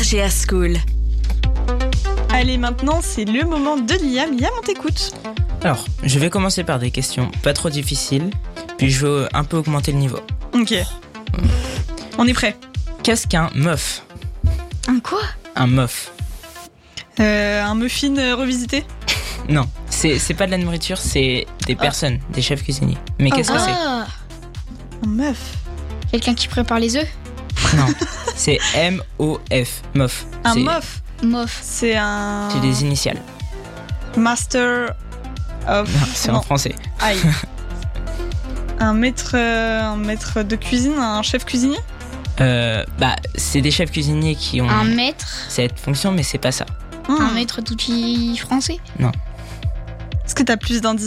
RGR School. Allez, maintenant, c'est le moment de Liam. Liam, on t'écoute. Alors, je vais commencer par des questions pas trop difficiles, puis je veux un peu augmenter le niveau. Ok. On est prêt. Qu'est-ce qu'un muff ? Un quoi ? Un muff. Un muffin revisité ? Non, c'est pas de la nourriture, c'est des personnes, des chefs cuisiniers. Mais qu'est-ce que c'est ? Ah, Un meuf. quelqu'un qui prépare les œufs ? Non, c'est M-O-F, muff. Un C'est- mof. Mof. C'est un... C'est des initiales. Master of... Non, c'est en français. Aïe. un maître de cuisine, un chef cuisinier ? C'est des chefs cuisiniers qui ont Un maître. cette fonction, mais c'est pas ça. Un maître d'outils français. Est-ce que t'as plus d'indices ?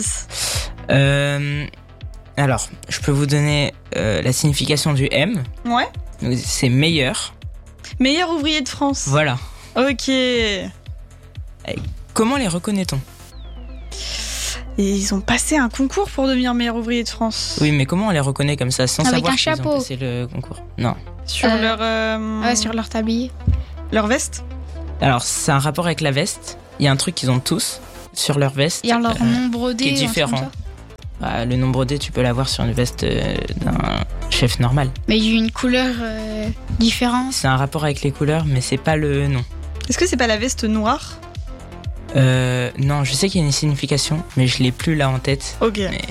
Alors, je peux vous donner la signification du M. Ouais. Donc, c'est meilleur. Meilleur ouvrier de France. Voilà. Ok. Et Comment les reconnaît-on ? ils ont passé un concours pour devenir meilleur ouvrier de France. Oui, mais comment on les reconnaît comme ça, sans Avec savoir un qu'ils ont chapeau. passé le concours ? Non. Sur leur... Ouais, sur leur tablier. leur veste ? Alors, c'est un rapport avec la veste. Il y a un truc qu'ils ont tous sur leur veste. Il y a leur nombre qui est dés. différent. Le nombre D, tu peux l'avoir sur une veste d'un chef normal. Mais il y a une couleur différente. C'est un rapport avec les couleurs, mais c'est pas le nom. Est-ce que c'est pas la veste noire ? Non, je sais qu'il y a une signification, mais je l'ai plus là en tête. Ok. Mais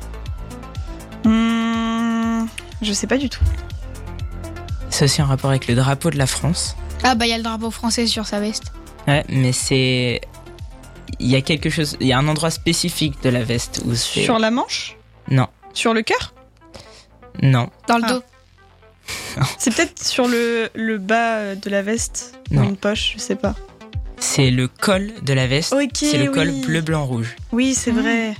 Je sais pas du tout. c'est aussi un rapport avec le drapeau de la France. Ah bah il y a le drapeau français sur sa veste. Ouais, mais c'est... Il y a quelque chose... Il y a un endroit spécifique de la veste où c'est... Sur la manche ? Non. Sur le cœur ? Non. Dans le Ah. dos. C'est peut-être sur le bas de la veste ou Non. une poche, je sais pas. C'est le col de la veste. Ok, C'est le col oui. bleu, blanc, rouge. Oui, c'est vrai.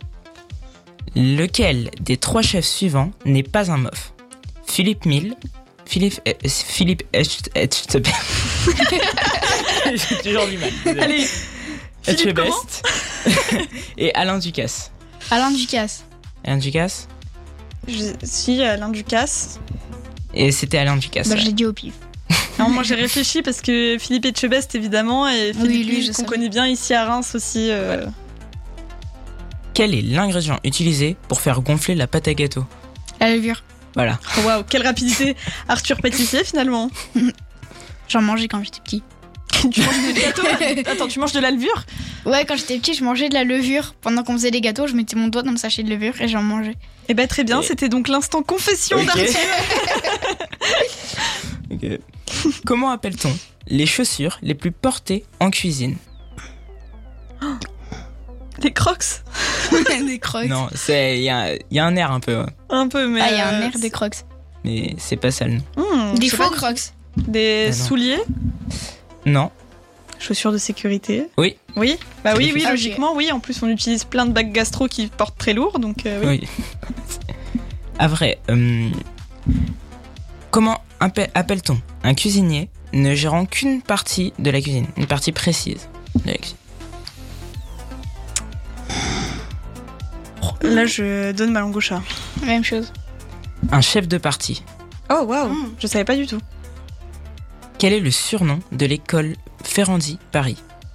Lequel des trois chefs suivants n'est pas un mof ? Philippe Mille, Philippe Etchebest. J'ai toujours du mal. Allez, Philippe comment ? Etchebest et Alain Ducasse. Alain Ducasse. Alain Ducasse. Si, Alain Ducasse. Et c'était Alain Ducasse. Bah ouais. j'ai dit au pif. Non, moi j'ai réfléchi parce que Philippe Etchebest évidemment et Philippe Oui, lui, Mille, je qu'on savais. connaît bien ici à Reims aussi. Quel est l'ingrédient utilisé pour faire gonfler la pâte à gâteau ? La levure. Voilà. Waouh, quelle rapidité. Arthur pâtissier finalement. J'en mangeais quand j'étais petit. Tu manges des gâteaux ? Attends, tu manges de la levure ? Ouais, quand j'étais petit, je mangeais de la levure. Pendant qu'on faisait des gâteaux, je mettais mon doigt dans le sachet de levure et j'en mangeais. Eh ben très bien, Et- c'était donc l'instant confession Ok. d'Arthur. Ok. Comment appelle-t-on les chaussures les plus portées en cuisine ? Des crocs. Des crocs. Non, il y a un air un peu, ouais. Un peu, mais... Ah, il y a un air des crocs. Mais c'est pas ça le nom. je Des sais faux pas. crocs. Des Ah non. souliers. Non. Chaussures de sécurité. Oui. Oui, bah C'est oui, des oui, chaussures. logiquement, oui. En plus, on utilise plein de bacs gastro qui portent très lourd, donc oui. Oui. Ah vrai. Comment appelle-t-on un cuisinier ne gérant qu'une partie de la cuisine, une partie précise de la cuisine ? Là, je donne ma langue au chat. Même chose. Un chef de partie. Oh, waouh, je savais pas du tout. Quel est le surnom de l'école Ferrandi Paris ?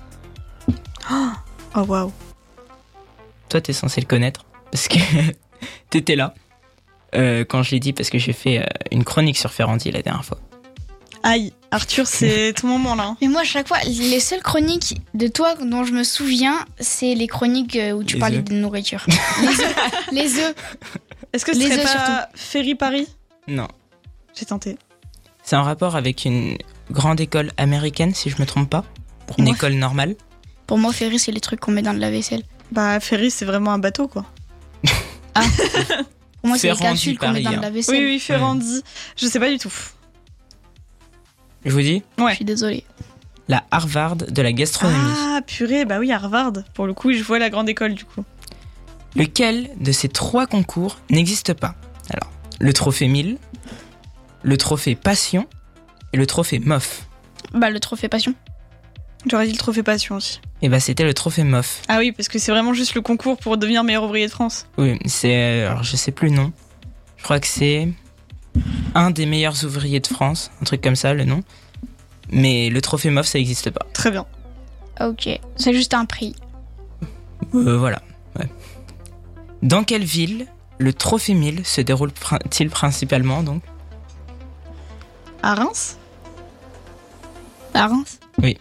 Oh, waouh. Toi, t'es censé le connaître parce que t'étais là quand je l'ai dit parce que j'ai fait une chronique sur Ferrandi la dernière fois. Aïe, Arthur, c'est ton moment là. Mais moi, à chaque fois, les seules chroniques de toi dont je me souviens, c'est les chroniques où tu Les parlais œufs. de nourriture. Les œufs. Est-ce que ce Les serait œufs, pas Ferry Paris ? Non. J'ai tenté. C'est en rapport avec une grande école américaine, si je me trompe pas. Une moi, école normale. Pour moi, Ferry, c'est les trucs qu'on met dans de la vaisselle. Bah, Ferry, c'est vraiment un bateau, quoi. Pour moi, c'est les Ferrandi, capsules qu'on met Paris, dans de hein. la vaisselle. Oui, oui, Ferrandi. Je sais pas du tout. Je vous dis, Je suis désolée. la Harvard de la gastronomie. Ah, purée, bah oui, Harvard. Pour le coup, je vois la grande école, du coup. Lequel de ces trois concours n'existe pas ? Alors, le trophée 1000, le trophée Passion et le trophée MOF. Bah, le trophée passion. J'aurais dit le trophée passion aussi. Et bah, c'était le trophée MOF. Ah oui, parce que c'est vraiment juste le concours pour devenir meilleur ouvrier de France. Oui, c'est... Alors, je sais plus le nom. Je crois que c'est un des meilleurs ouvriers de France, un truc comme ça, le nom. Mais le trophée MOF, ça n'existe pas. Très bien. Ok, c'est juste un prix. Voilà. Ouais. Dans quelle ville le trophée 1000 se déroule-t-il principalement donc? À Reims? À Reims. Oui.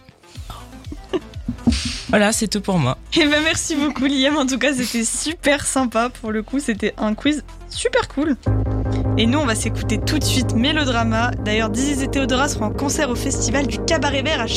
Voilà, c'est tout pour moi. Eh ben merci beaucoup Liam, en tout cas c'était super sympa pour le coup, c'était un quiz super cool. Et nous on va s'écouter tout de suite Mélodrama. D'ailleurs Dizzy et Théodora seront en concert au festival du Cabaret Vert à